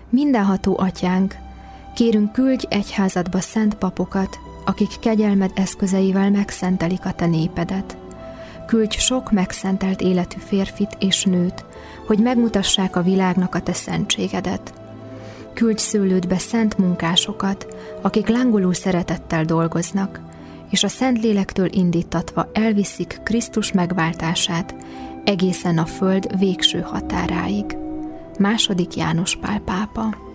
Mindenható Atyánk, kérünk, küldj egyházadba szent papokat, akik kegyelmed eszközeivel megszentelik a te népedet. Küldj sok megszentelt életű férfit és nőt, hogy megmutassák a világnak a te szentségedet. Küldj szőlődbe szent munkásokat, akik lángoló szeretettel dolgoznak, és a Szentlélektől indítatva elviszik Krisztus megváltását egészen a föld végső határáig. II. János Pál pápa.